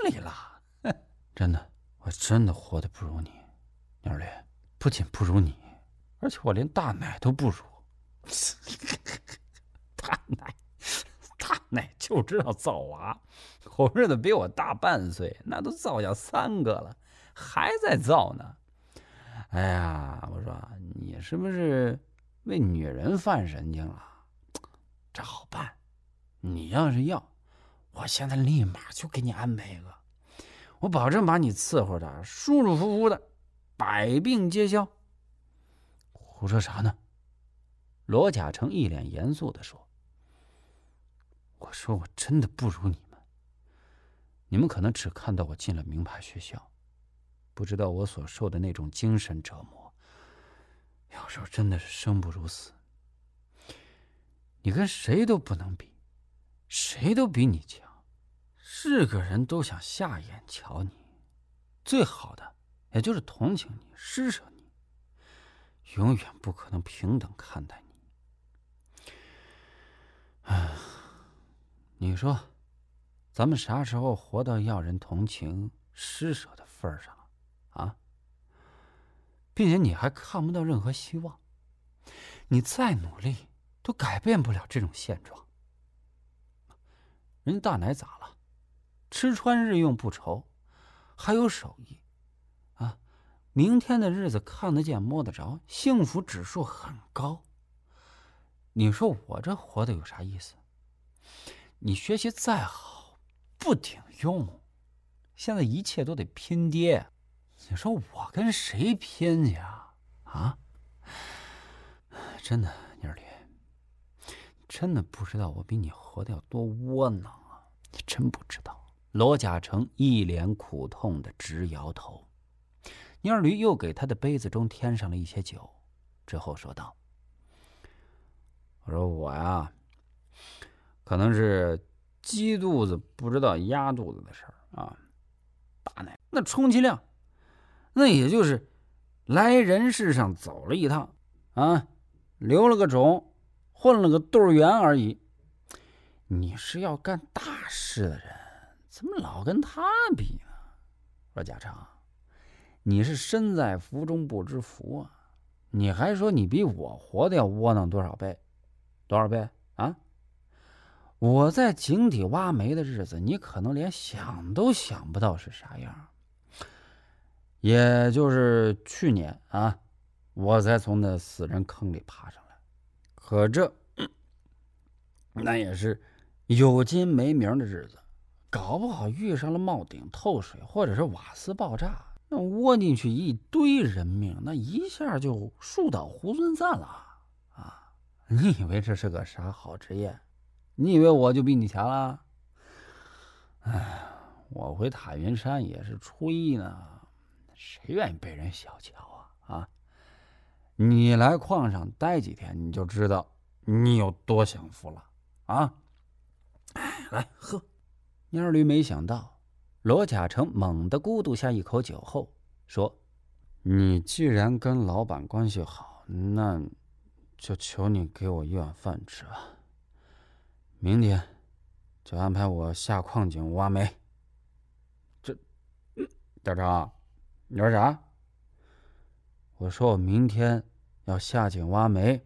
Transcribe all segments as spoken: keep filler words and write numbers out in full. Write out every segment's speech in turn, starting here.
里了。真的，我真的活得不如你，蔫儿驴，不仅不如你，而且我连大奶都不如。大奶，大奶就知道造娃，我儿子比我大半岁，那都造下三个了，还在造呢。哎呀，我说你是不是为女人犯神经了？这好办，你要是要，我现在立马就给你安排一个，我保证把你伺候的舒舒服服的，百病皆消。胡说啥呢？罗甲成一脸严肃地说：“我说我真的不如你们，你们可能只看到我进了名牌学校，不知道我所受的那种精神折磨，有时候真的是生不如死。你跟谁都不能比，谁都比你强，是个人都想下眼瞧你，最好的也就是同情你，施舍你，永远不可能平等看待你。唉，你说，咱们啥时候活到要人同情、施舍的份上啊？并且你还看不到任何希望，你再努力都改变不了这种现状。人家大奶咋了？吃穿日用不愁，还有手艺啊，明天的日子看得见摸得着，幸福指数很高。你说我这活的有啥意思？你学习再好不顶用，现在一切都得拼爹，你说我跟谁拼去啊？啊，真的，妮儿里，真的不知道我比你活得有多窝囊啊！你真不知道。罗甲成一脸苦痛的直摇头。蔫儿驴又给他的杯子中添上了一些酒，之后说道：“我说我呀，可能是鸡肚子不知道压肚子的事儿啊。大奶那充其量，那也就是来人世上走了一趟啊，留了个种，混了个肚圆而已。你是要干大事的人，怎么老跟他比呢？”说贾成，你是身在福中不知福啊！你还说你比我活得要窝囊多少倍？多少倍啊？我在井底挖煤的日子，你可能连想都想不到是啥样。也就是去年啊，我才从那死人坑里爬上来，可这、嗯、那也是有今没名的日子，搞不好遇上了冒顶透水或者是瓦斯爆炸，那窝进去一堆人命，那一下就树倒猢狲散了啊！你以为这是个啥好职业？你以为我就比你强了？哎，我回塔云山也是初一呢，谁愿意被人小瞧啊？啊！你来矿上待几天，你就知道你有多享福了啊！哎，来喝。蔫儿驴没想到，罗甲成猛地咕嘟下一口酒后说：“你既然跟老板关系好，那就求你给我一碗饭吃吧。明天就安排我下矿井挖煤。”这，大成，你说啥？我说我明天要下井挖煤。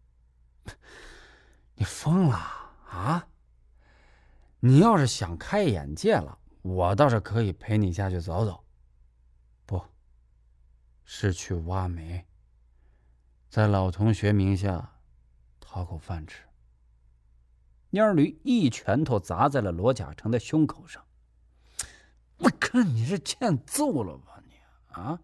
你疯了啊？你要是想开眼界了，我倒是可以陪你下去走走。不，是去挖煤，在老同学名下讨口饭吃。蔫儿驴一拳头砸在了罗甲成的胸口上。我看你是欠揍了吧你啊！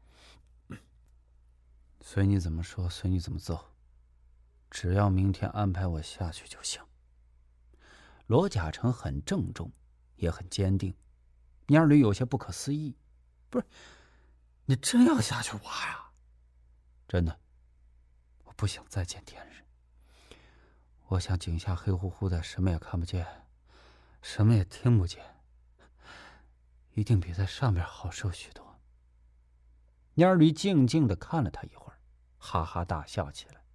随你怎么说，随你怎么揍，只要明天安排我下去就行。罗甲成很郑重，也很坚定。蔫儿驴有些不可思议：“不是，你真要下去挖呀？”“真的，我不想再见天日。我想井下黑乎乎的，什么也看不见，什么也听不见，一定比在上边好受许多。”蔫儿驴静静地看了他一会儿，哈哈大笑起来。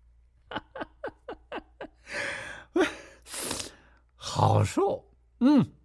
好受，嗯，